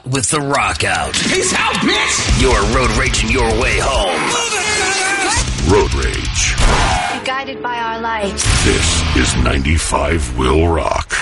with the rock out. Peace out, bitch! You're road raging your way home. Road Rage. Be guided by our light. This is 95 Will Rock.